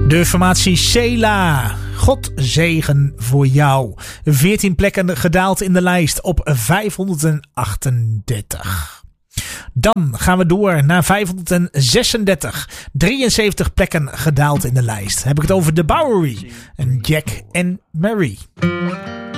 De formatie Cela. God zegen voor jou. 14 plekken gedaald in de lijst op 538. Dan gaan we door naar 536. 73 plekken gedaald in de lijst. Heb ik het over The Bowery en Jack and Mary.